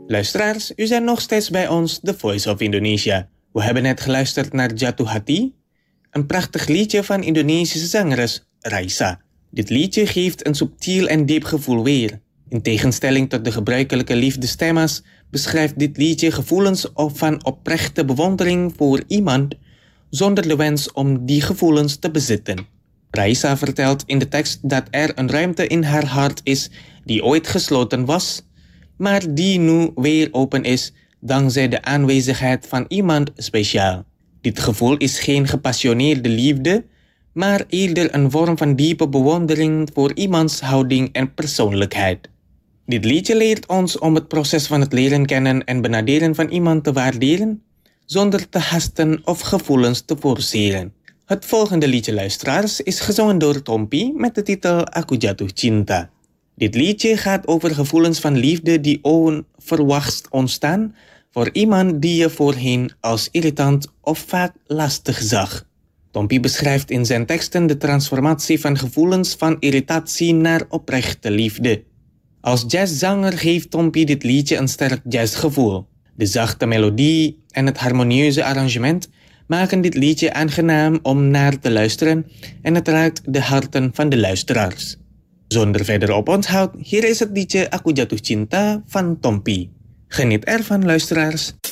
Luisteraars, u zijn nog steeds bij ons, The Voice of Indonesia. We hebben net geluisterd naar Jatuh Hati, een prachtig liedje van Indonesische zangeres Raisa. Dit liedje geeft een subtiel en diep gevoel weer. In tegenstelling tot de gebruikelijke liefdesthema's beschrijft dit liedje gevoelens van oprechte bewondering voor iemand zonder de wens om die gevoelens te bezitten. Raisa vertelt in de tekst dat er een ruimte in haar hart is die ooit gesloten was, maar die nu weer open is dankzij de aanwezigheid van iemand speciaal. Dit gevoel is geen gepassioneerde liefde, maar eerder een vorm van diepe bewondering voor iemands houding en persoonlijkheid. Dit liedje leert ons om het proces van het leren kennen en benaderen van iemand te waarderen, zonder te hasten of gevoelens te forceren. Het volgende liedje, luisteraars, is gezongen door Tompi met de titel Aku Jatuh Cinta. Dit liedje gaat over gevoelens van liefde die onverwachts ontstaan voor iemand die je voorheen als irritant of vaak lastig zag. Tompi beschrijft in zijn teksten de transformatie van gevoelens van irritatie naar oprechte liefde. Als jazzzanger geeft Tompi dit liedje een sterk jazzgevoel. De zachte melodie en het harmonieuze arrangement maken dit liedje aangenaam om naar te luisteren en het raakt de harten van de luisteraars. Zonder verder oponthoud, hier is het liedje Aku Jatuh Cinta van Tompi. Geniet ervan, luisteraars.